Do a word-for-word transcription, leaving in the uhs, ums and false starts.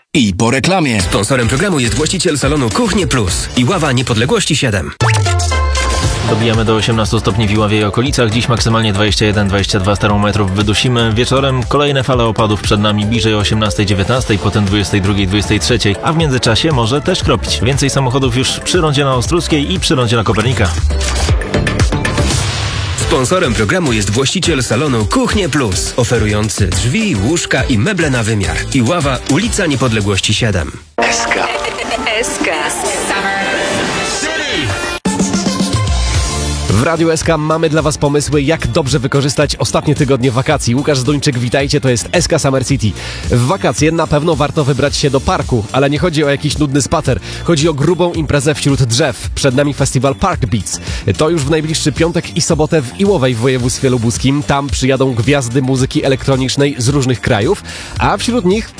I po reklamie. Sponsorem programu jest właściciel salonu Kuchnie Plus i Ława Niepodległości siedem. Dobijamy do osiemnastu stopni w Iławie i okolicach. Dziś maksymalnie dwadzieścia jeden dwadzieścia dwa termometrów wydusimy. Wieczorem kolejne fale opadów przed nami bliżej o osiemnastej dziewiętnastej, potem dwudziestej drugiej dwudziestej trzeciej, a w międzyczasie może też kropić. Więcej samochodów już przy rondzie na Ostruckiej i przy rondzie na Kopernika. Sponsorem programu jest właściciel salonu Kuchnie Plus, oferujący drzwi, łóżka i meble na wymiar. I Ława, ulica Niepodległości siedem. S K. S K. W Radiu S K mamy dla Was pomysły, jak dobrze wykorzystać ostatnie tygodnie wakacji. Łukasz Zduńczyk, witajcie, to jest S K Summer City. W wakacje na pewno warto wybrać się do parku, ale nie chodzi o jakiś nudny spacer. Chodzi o grubą imprezę wśród drzew. Przed nami festiwal Park Beats. To już w najbliższy piątek i sobotę w Iłowej w województwie lubuskim. Tam przyjadą gwiazdy muzyki elektronicznej z różnych krajów, a wśród nich